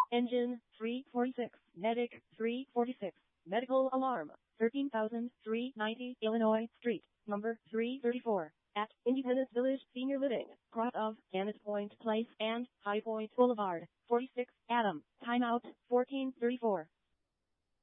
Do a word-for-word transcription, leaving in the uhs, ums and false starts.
Engine, three forty-six. Medic, three forty-six. Medical alarm, thirteen thousand three hundred ninety Illinois Street, number three thirty-four. At Independence Village Senior Living, cross of Gannett Point Place and High Point Boulevard, forty-six, Adam. Timeout, fourteen thirty-four.